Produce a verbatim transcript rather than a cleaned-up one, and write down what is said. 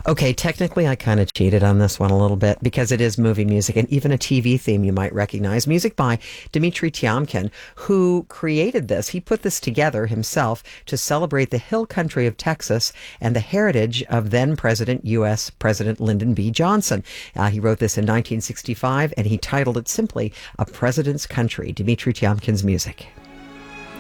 Okay, technically, I kind of cheated on this one a little bit because it is movie music and even a T V theme you might recognize. Music by Dmitri Tiomkin, who created this. He put this together himself to celebrate the hill country of Texas and the heritage of then President, U S. President Lyndon B. Johnson. Uh, he wrote this in nineteen sixty-five and he titled it simply A President's Country. Dmitri Tiomkin's music.